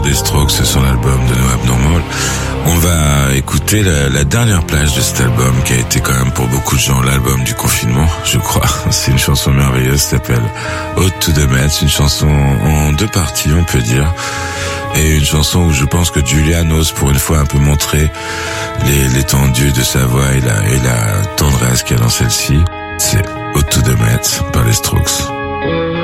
des Strokes sur l'album de No Abnormal. On va écouter la dernière plage de cet album qui a été quand même pour beaucoup de gens l'album du confinement, je crois. C'est une chanson merveilleuse, s'appelle Ode to the Met, une chanson en 2 parties on peut dire. Et une chanson où je pense que Julian ose pour une fois un peu montrer l'étendue de sa voix et la tendresse qu'il y a dans celle-ci. C'est Ode to the Met par les Strokes.